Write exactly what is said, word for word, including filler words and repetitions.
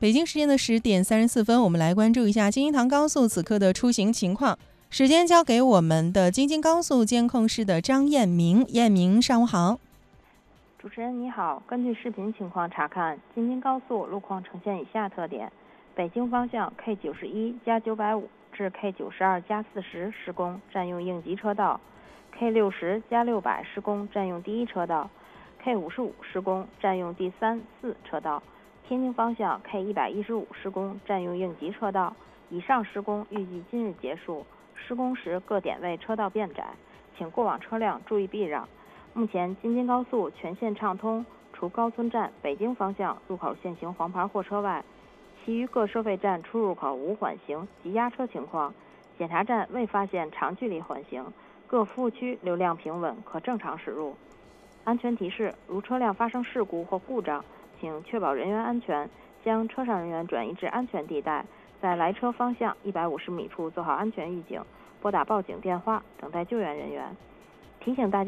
北京时间的十点三十四分，我们来关注一下京津塘高速此刻的出行情况。时间交给我们的京津高速监控室的张艳明。艳明，上午好。 主持人你好，根据视频情况查看，京津高速路况呈现以下特点：北京方向 K 九十一加九百五至 K 九十二加四十施工，占用应急车道 ；K 六十加六百施工，占用第一车道 ；K 五十五施工，占用第三、四车道。天津方向 K 一百一十五施工，占用应急车道。以上施工预计今日结束。施工时各点位车道变窄，请过往车辆注意避让。目前京津高速全线畅通，除高村站北京方向入口限行黄牌货车外，其余各收费站出入口无缓行及压车情况。检查站未发现长距离缓行，各服务区流量平稳，可正常驶入。安全提示：如车辆发生事故或故障，请确保人员安全，将车上人员转移至安全地带，在来车方向一百五十米处做好安全预警，拨打报警电话，等待救援人员。提醒大家